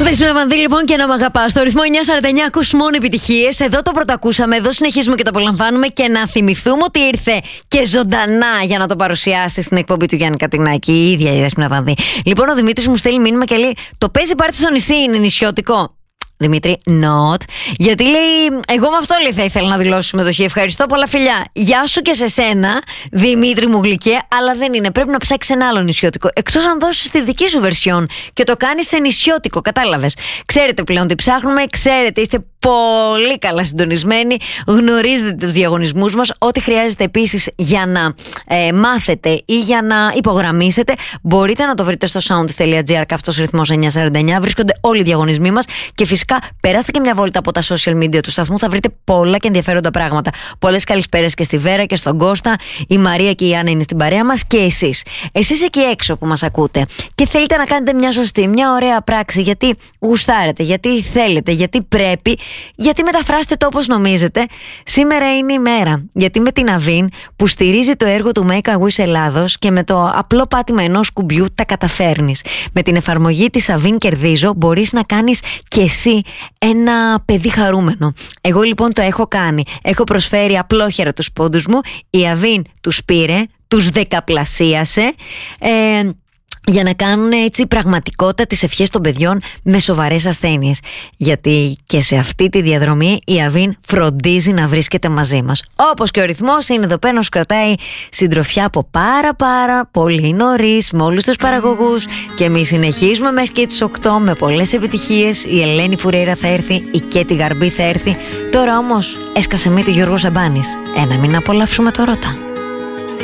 Δέσποινα Βανδύ, λοιπόν, και να μ' αγαπά. Στο ρυθμό 949 ακούς μόνο επιτυχίες. Εδώ το πρωτοακούσαμε, εδώ συνεχίζουμε και το απολαμβάνουμε. Και να θυμηθούμε ότι ήρθε και ζωντανά για να το παρουσιάσει στην εκπομπή του Γιάννη Κατινάκη η ίδια η Δέσποινα Βανδύ. Λοιπόν, ο Δημήτρης μου στέλνει μήνυμα και λέει: το παίζει πάρτι στο νησί, είναι νησιωτικό. Δημήτρη, not. Γιατί λέει, εγώ με αυτό λέει θα ήθελα να δηλώσω συμμετοχή. Ευχαριστώ, πολλά φιλιά. Γεια σου και σε σένα, Δημήτρη μου γλυκέ, αλλά δεν είναι. Πρέπει να ψάξει ένα άλλο νησιώτικο. Εκτός αν δώσεις τη δική σου βερσιόν και το κάνεις σε νησιώτικο, κατάλαβες. Ξέρετε πλέον τι ψάχνουμε, ξέρετε, είστε πολύ καλά συντονισμένοι, γνωρίζετε τους διαγωνισμούς μας. Ό,τι χρειάζεται επίσης για να μάθετε ή για να υπογραμμίσετε, μπορείτε να το βρείτε στο sound.gr, καυτός ρυθμός 949. Βρίσκονται όλοι οι διαγωνισμοί μας και φυσικά περάστε και μια βόλτα από τα social media του σταθμού. Θα βρείτε πολλά και ενδιαφέροντα πράγματα. Πολλές καλησπέρες και στη Βέρα και στον Κώστα. Η Μαρία και η Άννα είναι στην παρέα μας και εσείς. Εσείς εκεί έξω που μας ακούτε και θέλετε να κάνετε μια σωστή, μια ωραία πράξη, γιατί γουστάρετε, γιατί θέλετε, γιατί πρέπει. Γιατί μεταφράστε το όπως νομίζετε. Σήμερα είναι η μέρα. Γιατί με την Avin που στηρίζει το έργο του Make a Wish Ελλάδος και με το απλό πάτημα ενός κουμπιού τα καταφέρνεις. Με την εφαρμογή της Avin Κερδίζω μπορείς να κάνεις και εσύ ένα παιδί χαρούμενο. Εγώ λοιπόν το έχω κάνει. Έχω προσφέρει απλόχερα τους πόντους μου. Η Avin τους πήρε, τους δεκαπλασίασε. Για να κάνουν έτσι πραγματικότητα τις ευχές των παιδιών με σοβαρές ασθένειες. Γιατί και σε αυτή τη διαδρομή η Avin φροντίζει να βρίσκεται μαζί μας. Όπως και ο ρυθμός είναι εδώ πέρα να σου κρατάει συντροφιά από πάρα πολύ νωρίς με όλους τους παραγωγούς. Και εμείς συνεχίζουμε μέχρι και τις 8 με πολλές επιτυχίες. Η Ελένη Φουρέιρα θα έρθει, η Κέτη Γαρμπή θα έρθει. Τώρα όμως έσκασε μύτη Γιώργος Σαμπάνης. Ένα μην απολαύσουμε το Ρώτα.